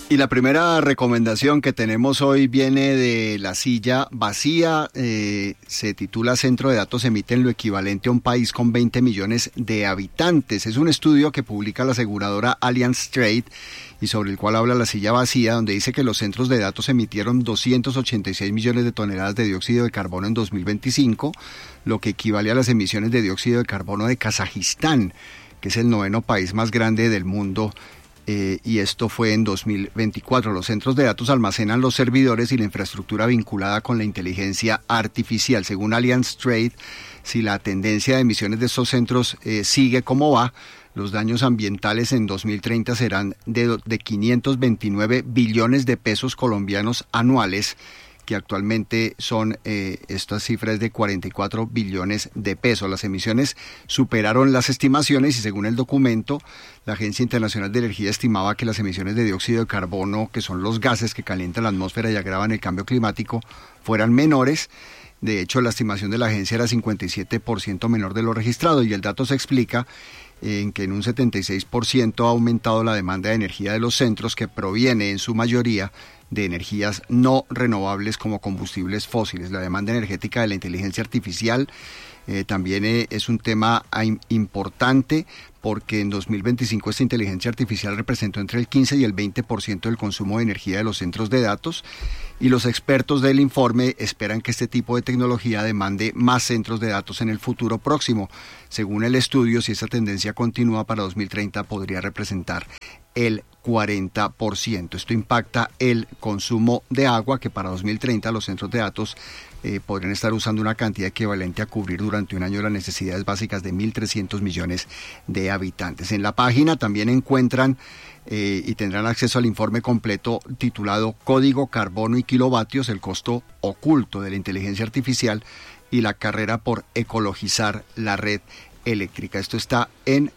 Y la primera recomendación que tenemos hoy viene de La Silla Vacía. Se titula Centro de Datos emiten lo equivalente a un país con 20 millones de habitantes. Es un estudio que publica la aseguradora Allianz Trade y sobre el cual habla La Silla Vacía, donde dice que los centros de datos emitieron 286 millones de toneladas de dióxido de carbono en 2025, lo que equivale a las emisiones de dióxido de carbono de Kazajistán, que es el 9º país más grande del mundo. Y esto fue en 2024. Los centros de datos almacenan los servidores y la infraestructura vinculada con la inteligencia artificial. Según Allianz Trade, si la tendencia de emisiones de estos centros sigue como va, los daños ambientales en 2030 serán de 529 billones de pesos colombianos anuales, que actualmente son estas cifras de 44 billones de pesos. Las emisiones superaron las estimaciones y según el documento, la Agencia Internacional de Energía estimaba que las emisiones de dióxido de carbono, que son los gases que calientan la atmósfera y agravan el cambio climático, fueran menores. De hecho, la estimación de la agencia era 57% menor de lo registrado y el dato se explica en que en un 76% ha aumentado la demanda de energía de los centros, que proviene en su mayoría de energías no renovables como combustibles fósiles. La demanda energética de la inteligencia artificial también es un tema importante, porque en 2025 esta inteligencia artificial representó entre el 15 y el 20% del consumo de energía de los centros de datos, y los expertos del informe esperan que este tipo de tecnología demande más centros de datos en el futuro próximo. Según el estudio, si esta tendencia continúa, para 2030 podría representar el 40%. Esto impacta el consumo de agua, que para 2030 los centros de datos podrían estar usando una cantidad equivalente a cubrir durante un año las necesidades básicas de 1.300 millones de habitantes. En la página también encuentran y tendrán acceso al informe completo titulado Código, Carbono y Kilovatios, el costo oculto de la inteligencia artificial y la carrera por ecologizar la red eléctrica. Esto está en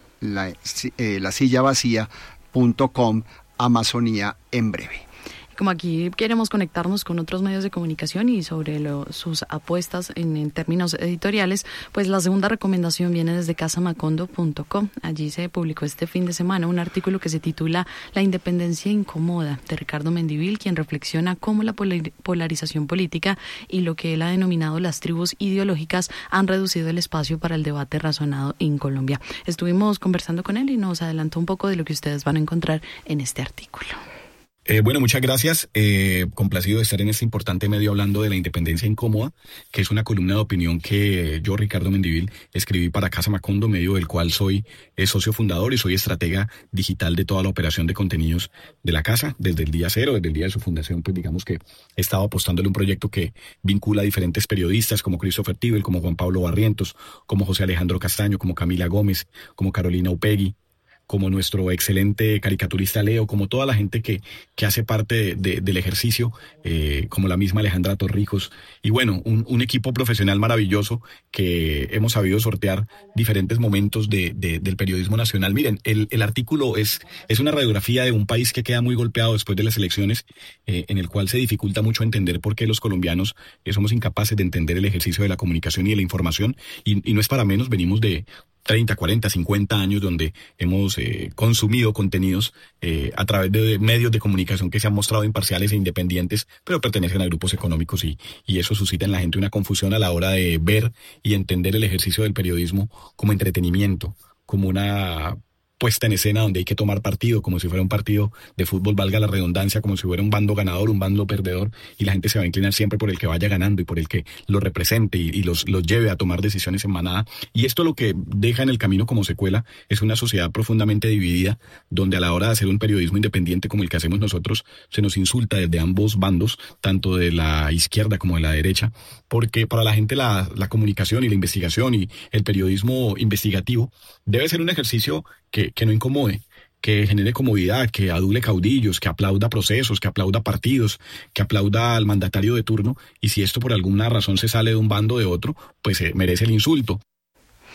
lasillavacía.com, Amazonía en breve. Como aquí queremos conectarnos con otros medios de comunicación y sobre sus apuestas en términos editoriales, pues la segunda recomendación viene desde casamacondo.com. Allí se publicó este fin de semana un artículo que se titula La independencia incómoda, de Ricardo Mendivil, quien reflexiona cómo la polarización política y lo que él ha denominado las tribus ideológicas han reducido el espacio para el debate razonado en Colombia. Estuvimos conversando con él y nos adelantó un poco de lo que ustedes van a encontrar en este artículo. Bueno, muchas gracias. Complacido de estar en este importante medio hablando de la independencia incómoda, que es una columna de opinión que yo, Ricardo Mendivil, escribí para Casa Macondo, medio del cual soy socio fundador y soy estratega digital de toda la operación de contenidos de la casa. Desde el día cero, desde el día de su fundación, pues digamos que he estado apostándole un proyecto que vincula a diferentes periodistas como Christopher Tibel, como Juan Pablo Barrientos, como José Alejandro Castaño, como Camila Gómez, como Carolina Upegui, como nuestro excelente caricaturista Leo, como toda la gente que hace parte del ejercicio, como la misma Alejandra Torrijos, y bueno, un equipo profesional maravilloso que hemos sabido sortear diferentes momentos del periodismo nacional. Miren, el artículo es una radiografía de un país que queda muy golpeado después de las elecciones, en el cual se dificulta mucho entender por qué los colombianos somos incapaces de entender el ejercicio de la comunicación y de la información, y no es para menos, venimos de 30, 40, 50 años donde hemos consumido contenidos a través de medios de comunicación que se han mostrado imparciales e independientes, pero pertenecen a grupos económicos, y eso suscita en la gente una confusión a la hora de ver y entender el ejercicio del periodismo como entretenimiento, como una puesta en escena donde hay que tomar partido, como si fuera un partido de fútbol, valga la redundancia, como si fuera un bando ganador, un bando perdedor, y la gente se va a inclinar siempre por el que vaya ganando y por el que lo represente y los lleve a tomar decisiones en manada. Y esto lo que deja en el camino como secuela es una sociedad profundamente dividida, donde a la hora de hacer un periodismo independiente como el que hacemos nosotros, se nos insulta desde ambos bandos, tanto de la izquierda como de la derecha, porque para la gente la comunicación y la investigación y el periodismo investigativo debe ser un ejercicio que no incomode, que genere comodidad, que adule caudillos, que aplauda procesos, que aplauda partidos, que aplauda al mandatario de turno, y si esto por alguna razón se sale de un bando o de otro, pues merece el insulto.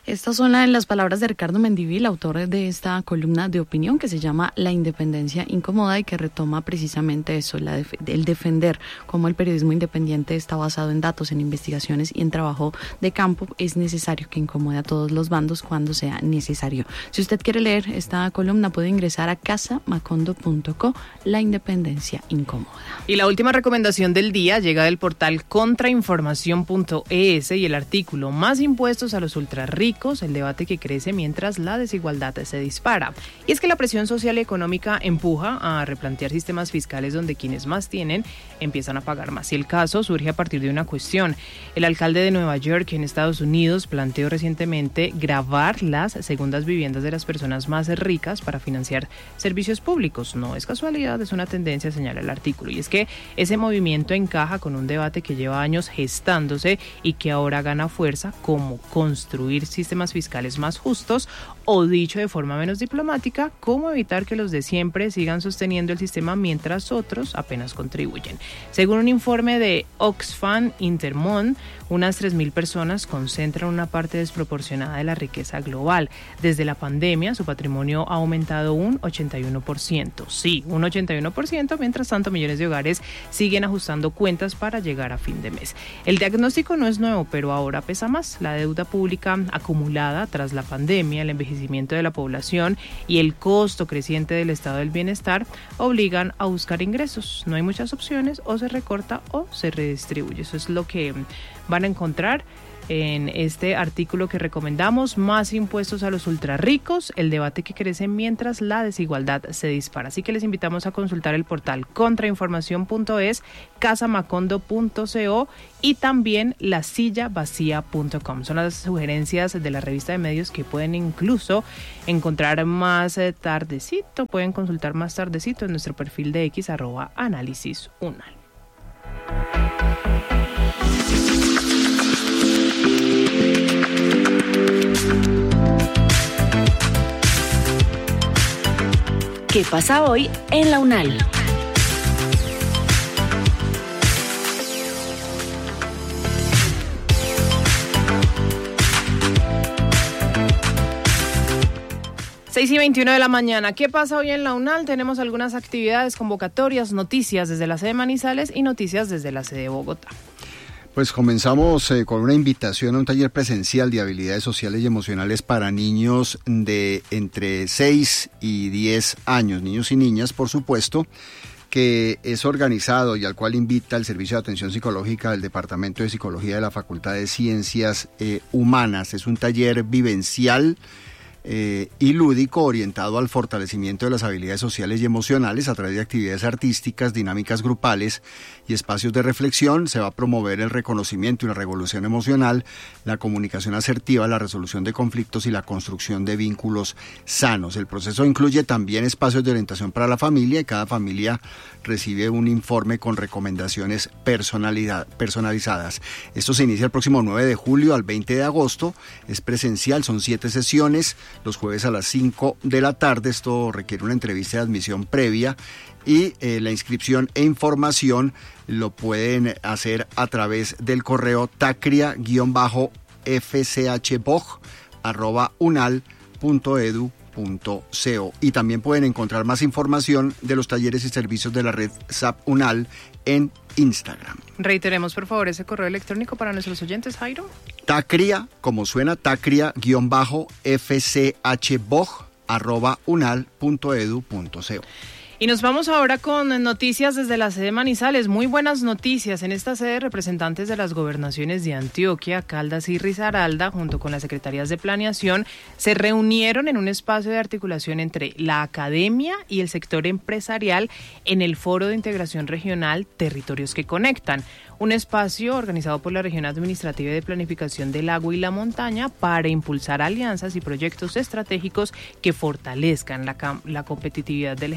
Estas son las palabras de Ricardo Mendivil, autor de esta columna de opinión que se llama La independencia incómoda y que retoma precisamente eso, el defender cómo el periodismo independiente está basado en datos, en investigaciones y en trabajo de campo. Es necesario que incomode a todos los bandos cuando sea necesario. Si usted quiere leer esta columna puede ingresar a casamacondo.co, La independencia incómoda. Y la última recomendación del día llega del portal contrainformación.es y el artículo Más impuestos a los ultrarricos, el debate que crece mientras la desigualdad se dispara. Y es que la presión social y económica empuja a replantear sistemas fiscales donde quienes más tienen empiezan a pagar más. Y el caso surge a partir de una cuestión. El alcalde de Nueva York, en Estados Unidos, planteó recientemente gravar las segundas viviendas de las personas más ricas para financiar servicios públicos. No es casualidad, es una tendencia, señala el artículo. Y es que ese movimiento encaja con un debate que lleva años gestándose y que ahora gana fuerza, como construir sistemas fiscales más justos, o dicho de forma menos diplomática, cómo evitar que los de siempre sigan sosteniendo el sistema mientras otros apenas contribuyen. Según un informe de Oxfam Intermón, unas 3.000 personas concentran una parte desproporcionada de la riqueza global. Desde la pandemia, su patrimonio ha aumentado un 81%. Sí, un 81%, mientras tanto millones de hogares siguen ajustando cuentas para llegar a fin de mes. El diagnóstico no es nuevo, pero ahora pesa más. La deuda pública acumulada tras la pandemia, el envejecimiento de la población y el costo creciente del estado del bienestar obligan a buscar ingresos. No hay muchas opciones, o se recorta o se redistribuye. Eso es lo que van a encontrar en este artículo que recomendamos, Más impuestos a los ultrarricos, el debate que crece mientras la desigualdad se dispara. Así que les invitamos a consultar el portal contrainformación.es, casamacondo.co y también lasillavacia.com. Son las sugerencias de la revista de medios que pueden incluso encontrar más tardecito, pueden consultar más tardecito en nuestro perfil de X @análisis UNAL. ¿Qué pasa hoy en la UNAL? Seis y 21 de la mañana. ¿Qué pasa hoy en la UNAL? Tenemos algunas actividades, convocatorias, noticias desde la sede Manizales y noticias desde la sede Bogotá. Pues comenzamos con una invitación a un taller presencial de habilidades sociales y emocionales para niños de entre 6 y 10 años, niños y niñas, por supuesto, que es organizado y al cual invita el Servicio de Atención Psicológica del Departamento de Psicología de la Facultad de Ciencias Humanas. Es un taller vivencial y lúdico orientado al fortalecimiento de las habilidades sociales y emocionales a través de actividades artísticas, dinámicas grupales y espacios de reflexión. Se va a promover el reconocimiento y la regulación emocional, la comunicación asertiva, la resolución de conflictos y la construcción de vínculos sanos. El proceso incluye también espacios de orientación para la familia y cada familia recibe un informe con recomendaciones personalizadas. Esto se inicia el próximo 9 de julio al 20 de agosto. Es presencial, son 7 sesiones. Los jueves a las 5 de la tarde. Esto requiere una entrevista de admisión previa y la inscripción e información lo pueden hacer a través del correo tacria-fchboch@unal.edu.co y también pueden encontrar más información de los talleres y servicios de la red SAP UNAL en Instagram. Reiteremos por favor ese correo electrónico para nuestros oyentes, Jairo. Tacria, como suena, tacria-fchboch@unal.edu.co. Y nos vamos ahora con noticias desde la sede Manizales. Muy buenas noticias. En esta sede, representantes de las gobernaciones de Antioquia, Caldas y Risaralda, junto con las secretarías de planeación, se reunieron en un espacio de articulación entre la academia y el sector empresarial en el Foro de Integración Regional Territorios que Conectan, un espacio organizado por la Región Administrativa de Planificación del Agua y la Montaña para impulsar alianzas y proyectos estratégicos que fortalezcan la competitividad del eje cafetero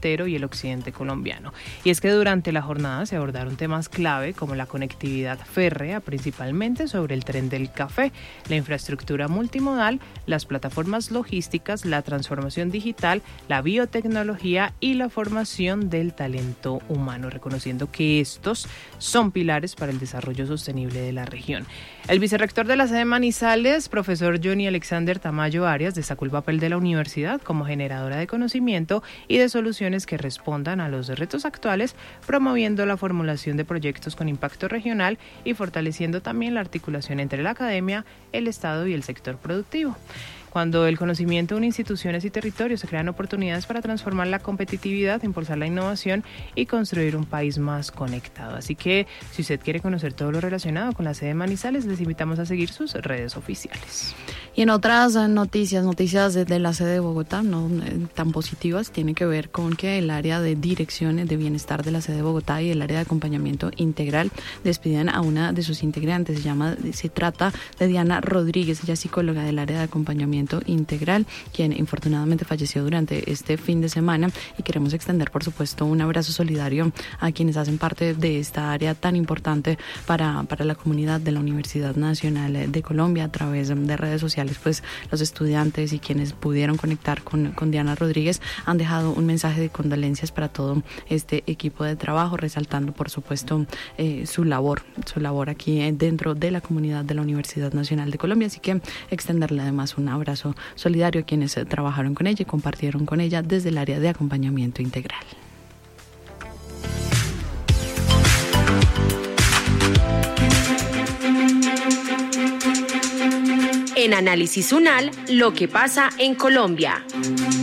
entero y el occidente colombiano. Y es que durante la jornada se abordaron temas clave como la conectividad férrea, principalmente sobre el tren del café, la infraestructura multimodal, las plataformas logísticas, la transformación digital, la biotecnología y la formación del talento humano, reconociendo que estos son pilares para el desarrollo sostenible de la región. El vicerrector de la sede Manizales, profesor Johnny Alexander Tamayo Arias, destacó el papel de la universidad como generadora de conocimiento y de soluciones que respondan a los retos actuales, promoviendo la formulación de proyectos con impacto regional y fortaleciendo también la articulación entre la academia, el Estado y el sector productivo. Cuando el conocimiento une instituciones y territorios, se crean oportunidades para transformar la competitividad, impulsar la innovación y construir un país más conectado. Así que, si usted quiere conocer todo lo relacionado con la sede Manizales, les invitamos a seguir sus redes oficiales. Y en otras noticias desde la sede de Bogotá, no tan positivas, tiene que ver con que el área de direcciones de bienestar de la sede de Bogotá y el área de acompañamiento integral despiden a una de sus integrantes. Se trata de Diana Rodríguez, ella es psicóloga del área de acompañamiento integral, quien infortunadamente falleció durante este fin de semana, y queremos extender, por supuesto, un abrazo solidario a quienes hacen parte de esta área tan importante para la comunidad de la Universidad Nacional de Colombia. A través de redes sociales, pues los estudiantes y quienes pudieron conectar con Diana Rodríguez han dejado un mensaje de condolencias para todo este equipo de trabajo, resaltando, por supuesto, su labor aquí dentro de la comunidad de la Universidad Nacional de Colombia. Así que extenderle además un abrazo solidario a quienes trabajaron con ella y compartieron con ella desde el área de acompañamiento integral. En Análisis UNAL, lo que pasa en Colombia.